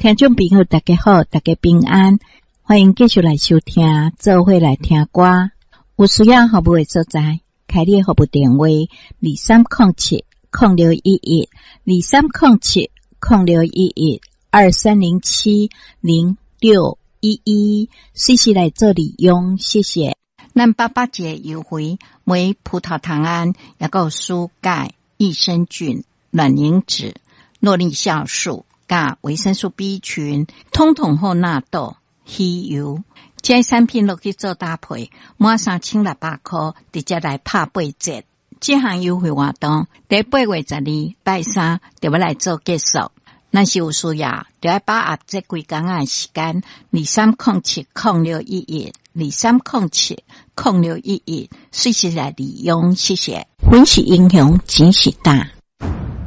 听众朋友大家好，大家平安，欢迎继续来收听，做伙来听歌。有需要服务的所在，开立服务电话2307-0611，2307-0611，2307-0611，随时来做利用，谢谢。 咱88节优惠，为葡萄糖胺，也有舒钙、益生菌、卵磷脂、诺丽酵素、加维生素 B 群，统统好纳豆、鱼油。这产品落去做搭配，满3600块，直接来拍8折。这项优惠活动，在8月12拜三就要来做结束。若是有需要，就要把握这几天的时间，2307-0611，2307-0611，随时来利用，谢谢。分析英雄真是大。